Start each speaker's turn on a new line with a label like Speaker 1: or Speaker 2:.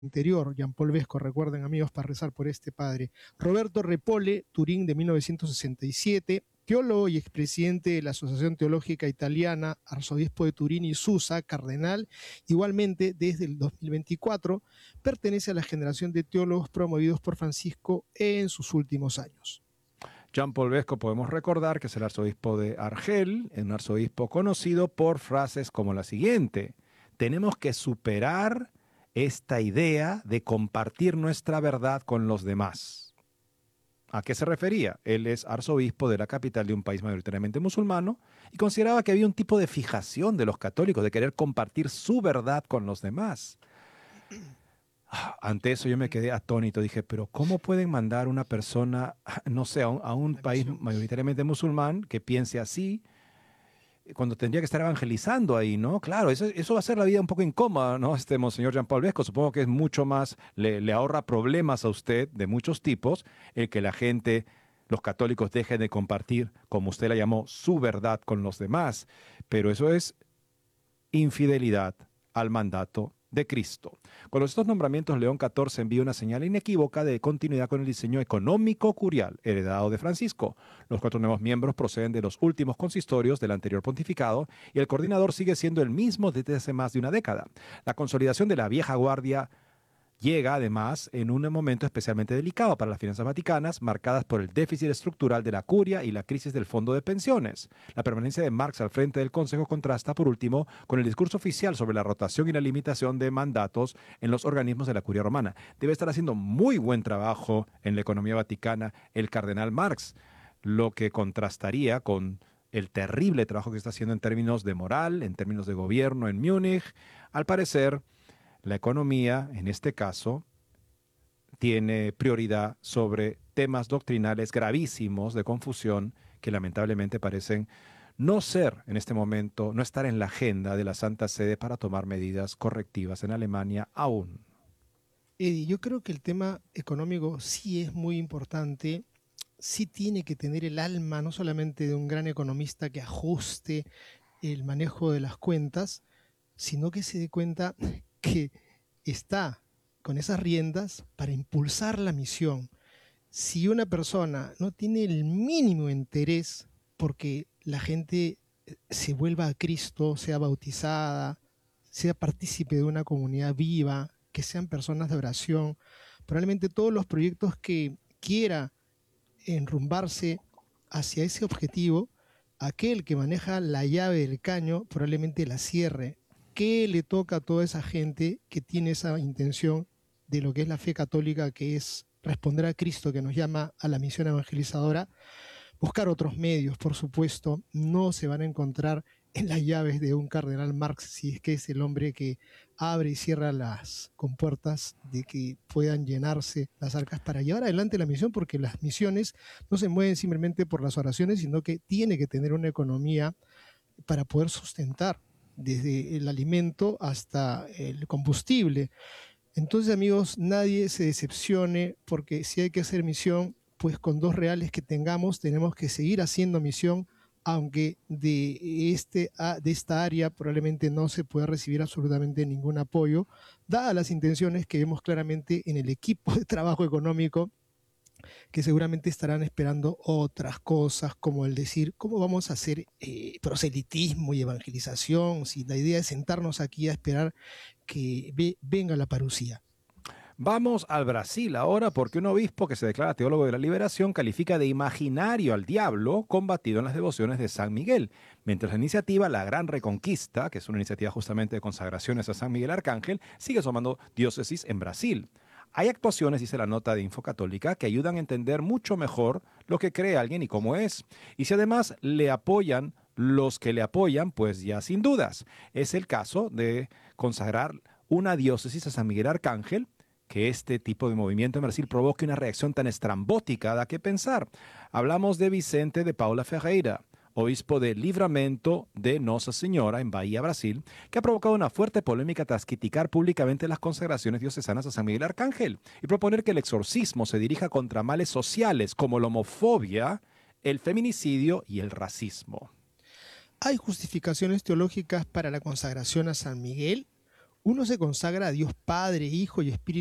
Speaker 1: interior, Jean Paul Vesco, recuerden amigos, para rezar por este padre. Roberto Repole, Turín de 1967, teólogo y expresidente de la Asociación Teológica Italiana, arzobispo de Turín y Susa, cardenal, igualmente desde el 2024, pertenece a la generación de teólogos promovidos por Francisco en sus últimos años.
Speaker 2: Jean Paul Vesco, podemos recordar que es el arzobispo de Argel, un arzobispo conocido por frases como la siguiente: tenemos que superar esta idea de compartir nuestra verdad con los demás. ¿A qué se refería? Él es arzobispo de la capital de un país mayoritariamente musulmano y consideraba que había un tipo de fijación de los católicos de querer compartir su verdad con los demás. Ante eso yo me quedé atónito, dije, pero ¿cómo pueden mandar una persona, no sé, a un país mayoritariamente musulmán que piense así, cuando tendría que estar evangelizando ahí, ¿no? Claro, eso va a hacer la vida un poco incómoda, ¿no? Monseñor Jean Paul Vesco, supongo que es mucho más, le ahorra problemas a usted de muchos tipos, el que la gente, los católicos dejen de compartir, como usted la llamó, su verdad con los demás. Pero eso es infidelidad al mandato de Cristo. Con estos nombramientos, León XIV envía una señal inequívoca de continuidad con el diseño económico curial heredado de Francisco. Los 4 nuevos miembros proceden de los últimos consistorios del anterior pontificado y el coordinador sigue siendo el mismo desde hace más de una década. La consolidación de la vieja guardia llega, además, en un momento especialmente delicado para las finanzas vaticanas, marcadas por el déficit estructural de la curia y la crisis del fondo de pensiones. La permanencia de Marx al frente del Consejo contrasta, por último, con el discurso oficial sobre la rotación y la limitación de mandatos en los organismos de la curia romana. Debe estar haciendo muy buen trabajo en la economía vaticana el cardenal Marx, lo que contrastaría con el terrible trabajo que está haciendo en términos de moral, en términos de gobierno en Múnich. Al parecer, la economía, en este caso, tiene prioridad sobre temas doctrinales gravísimos de confusión que lamentablemente parecen no ser en este momento, no estar en la agenda de la Santa Sede para tomar medidas correctivas en Alemania aún.
Speaker 1: Eddie, yo creo que el tema económico sí es muy importante, sí tiene que tener el alma no solamente de un gran economista que ajuste el manejo de las cuentas, sino que se dé cuenta que está con esas riendas para impulsar la misión. Si una persona no tiene el mínimo interés porque la gente se vuelva a Cristo, sea bautizada, sea partícipe de una comunidad viva, que sean personas de oración, probablemente todos los proyectos que quiera enrumbarse hacia ese objetivo, aquel que maneja la llave del caño probablemente la cierre. ¿Qué le toca a toda esa gente que tiene esa intención de lo que es la fe católica, que es responder a Cristo, que nos llama a la misión evangelizadora? Buscar otros medios, por supuesto. No se van a encontrar en las llaves de un cardenal Marx, si es que es el hombre que abre y cierra las compuertas de que puedan llenarse las arcas para llevar adelante la misión, porque las misiones no se mueven simplemente por las oraciones, sino que tiene que tener una economía para poder sustentar desde el alimento hasta el combustible. Entonces, amigos, nadie se decepcione, porque si hay que hacer misión, pues con 2 reales que tengamos, tenemos que seguir haciendo misión, aunque de esta área probablemente no se pueda recibir absolutamente ningún apoyo, dadas las intenciones que vemos claramente en el equipo de trabajo económico, que seguramente estarán esperando otras cosas, como el decir, ¿cómo vamos a hacer proselitismo y evangelización si la idea es sentarnos aquí a esperar que venga la parucía?
Speaker 2: Vamos al Brasil ahora, porque un obispo que se declara teólogo de la liberación califica de imaginario al diablo combatido en las devociones de San Miguel, mientras la iniciativa La Gran Reconquista, que es una iniciativa justamente de consagraciones a San Miguel Arcángel, sigue sumando diócesis en Brasil. Hay actuaciones, dice la nota de Infocatólica, que ayudan a entender mucho mejor lo que cree alguien y cómo es. Y si además le apoyan los que le apoyan, pues ya sin dudas. Es el caso de consagrar una diócesis a San Miguel Arcángel, que este tipo de movimiento en Brasil provoque una reacción tan estrambótica, da que pensar. Hablamos de Vicente de Paula Ferreira, obispo de Livramento de Nossa Señora en Bahía, Brasil, que ha provocado una fuerte polémica tras criticar públicamente las consagraciones diocesanas a San Miguel Arcángel y proponer que el exorcismo se dirija contra males sociales como la homofobia, el feminicidio y el racismo.
Speaker 1: ¿Hay justificaciones teológicas para la consagración a San Miguel? uno se consagra a Dios Padre, Hijo y Espíritu